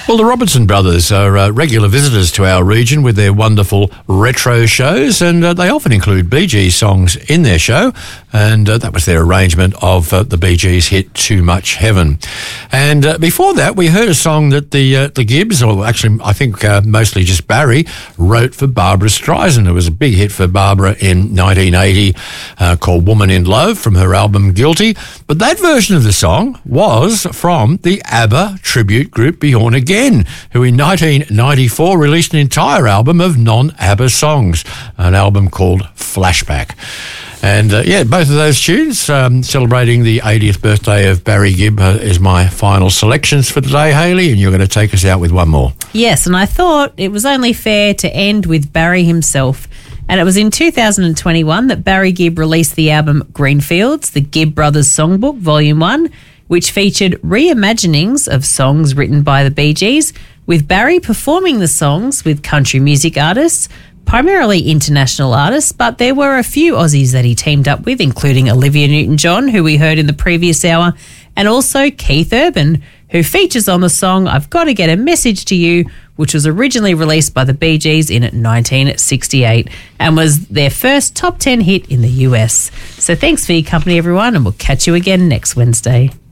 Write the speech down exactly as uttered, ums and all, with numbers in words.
Well, the Robertson brothers are uh, regular visitors to our region with their wonderful retro shows, and uh, they often include Bee Gees songs in their show, and uh, that was their arrangement of uh, the Bee Gees hit Too Much Heaven. And uh, before that, we heard a song that the uh, the Gibbs, or actually I think uh, mostly just Barry, wrote for Barbra Streisand. It was a big hit for Barbara in nineteen eighty uh, called Woman in Love from her album Guilty. But that version of the song was from the ABBA tribute group Bjorn Again, who in nineteen ninety-four released an entire album of non-ABBA songs, an album called Flashback. And uh, yeah, both of those tunes um, celebrating the eightieth birthday of Barry Gibb uh, is my final selections for today, Hayley, and you're going to take us out with one more. Yes, and I thought it was only fair to end with Barry himself. And it was in two thousand twenty-one that Barry Gibb released the album Greenfields, the Gibb Brothers Songbook, Volume one, which featured reimaginings of songs written by the Bee Gees, with Barry performing the songs with country music artists, primarily international artists, but there were a few Aussies that he teamed up with, including Olivia Newton-John, who we heard in the previous hour, and also Keith Urban, who features on the song I've Got to Get a Message to You, which was originally released by the Bee Gees in nineteen sixty-eight and was their first top ten hit in the U S. So thanks for your company, everyone, and we'll catch you again next Wednesday.